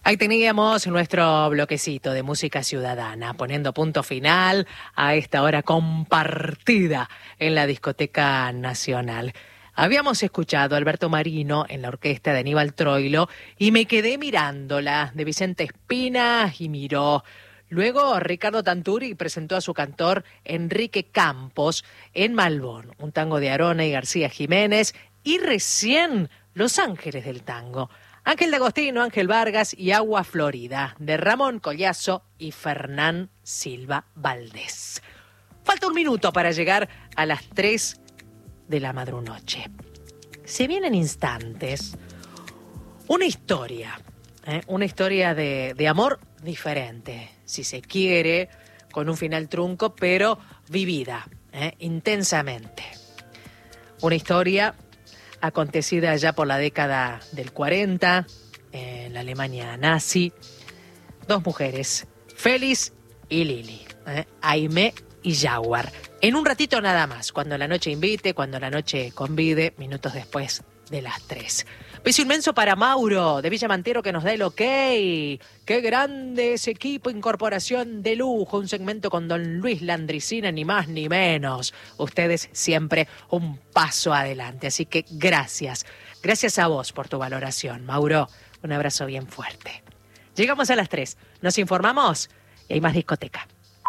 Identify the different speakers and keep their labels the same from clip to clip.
Speaker 1: Ahí teníamos nuestro bloquecito de música ciudadana, poniendo punto final a esta hora compartida en la Discoteca Nacional. Habíamos escuchado a Alberto Marino en la orquesta de Aníbal Troilo y Me quedé mirándola, de Vicente Espina y Miró. Luego Ricardo Tanturi presentó a su cantor Enrique Campos en Malbón, un tango de Arona y García Jiménez, y recién Los Ángeles del Tango. Ángel D'Agostino, Ángel Vargas y Agua Florida, de Ramón Collazo y Fernán Silva Valdés. Falta un minuto para llegar a las 3 de la madrunoche. Se vienen instantes una historia de amor diferente, si se quiere, con un final trunco, pero vivida intensamente. Una historia acontecida ya por la década del 40, en la Alemania nazi. Dos mujeres, Félix y Lili, Aimé y Jaguar. En un ratito nada más, cuando la noche invite, cuando la noche convide, minutos después de las 3. Beso inmenso para Mauro de Villa Mantero, que nos da el ok. ¡Qué grande ese equipo! Incorporación de lujo, un segmento con don Luis Landricina, ni más ni menos. Ustedes siempre un paso adelante, así que gracias. Gracias a vos por tu valoración, Mauro. Un abrazo bien fuerte. Llegamos a las 3, nos informamos y hay más discoteca.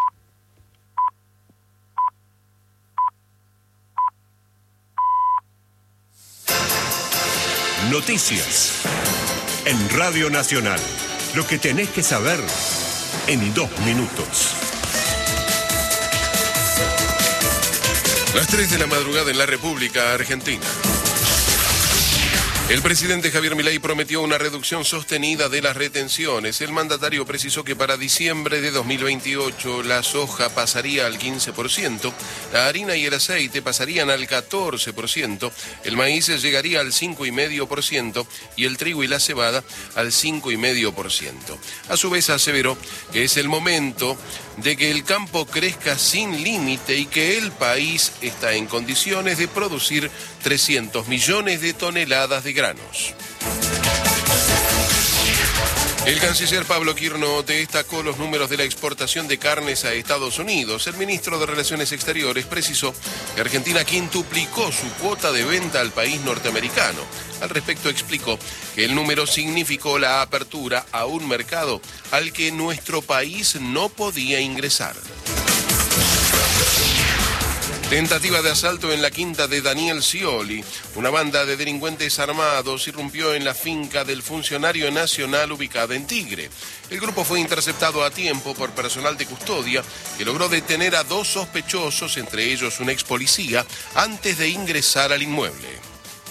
Speaker 2: Noticias en Radio Nacional. Lo que tenés que saber en 2 minutos.
Speaker 3: Las 3 de la madrugada en la República Argentina. El presidente Javier Milei prometió una reducción sostenida de las retenciones. El mandatario precisó que para diciembre de 2028 la soja pasaría al 15%, la harina y el aceite pasarían al 14%, el maíz llegaría al 5,5% y el trigo y la cebada al 5,5%. A su vez aseveró que es el momento de que el campo crezca sin límite y que el país está en condiciones de producir 300 millones de toneladas de granos. El canciller Pablo Quirno destacó los números de la exportación de carnes a Estados Unidos. El ministro de Relaciones Exteriores precisó que Argentina quintuplicó su cuota de venta al país norteamericano. Al respecto explicó que el número significó la apertura a un mercado al que nuestro país no podía ingresar. Tentativa de asalto en la quinta de Daniel Scioli. Una banda de delincuentes armados irrumpió en la finca del funcionario nacional ubicada en Tigre. El grupo fue interceptado a tiempo por personal de custodia que logró detener a 2 sospechosos, entre ellos un ex policía, antes de ingresar al inmueble.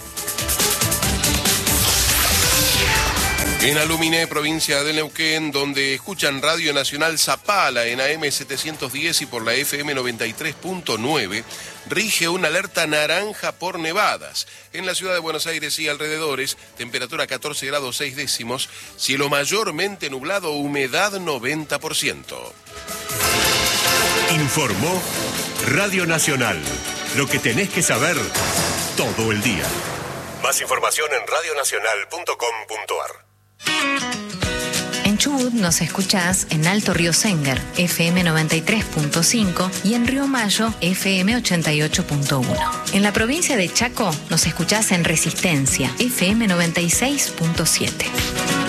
Speaker 3: En Aluminé, provincia de Neuquén, donde escuchan Radio Nacional Zapala en AM 710 y por la FM 93.9, rige una alerta naranja por nevadas. En la ciudad de Buenos Aires y alrededores, temperatura 14 grados 6 décimos, cielo mayormente nublado, humedad 90%.
Speaker 2: Informó Radio Nacional. Lo que tenés que saber todo el día. Más información en radionacional.com.ar.
Speaker 4: En Chubut nos escuchás en Alto Río Sénger, FM 93.5 y en Río Mayo, FM 88.1. En la provincia de Chaco nos escuchás en Resistencia, FM 96.7.